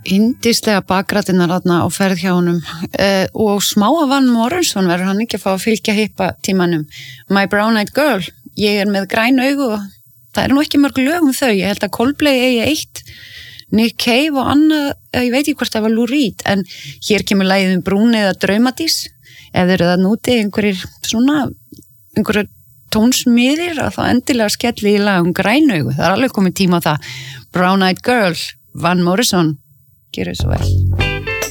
Yndislega bakrætinnar þarna á ferð hjá honum og smáa Van Morrison verður hann ekki að fá að fylgja hippa tímanum. My Brown Eyed Girl, ég með græn augu og það nú ekki mörg lög þau, ég held að Coldplay eigi eitt, Nick Cave og annað, ég veit ekki hvort það var Lou Reed, en hér kemur lagið Brúni eða Draumadís, ef þeir eru það núti einhverjir tónsmiðir að þá endilega skelli í lag græn augu, það alveg komið tíma á það. Brown Eyed Girl, Van Morrison, gerðu svo vel.